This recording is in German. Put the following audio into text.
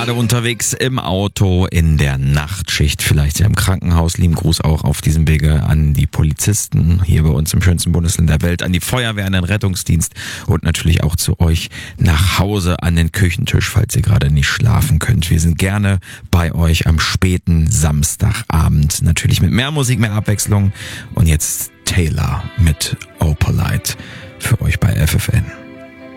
gerade unterwegs im Auto, in der Nachtschicht, vielleicht ja im Krankenhaus. Lieben Gruß auch auf diesem Wege an die Polizisten hier bei uns im schönsten Bundesland der Welt, an die Feuerwehr, an den Rettungsdienst und natürlich auch zu euch nach Hause an den Küchentisch, falls ihr gerade nicht schlafen könnt. Wir sind gerne bei euch am späten Samstagabend. Natürlich mit mehr Musik, mehr Abwechslung. Und jetzt Taylor mit Opalite für euch bei FFN.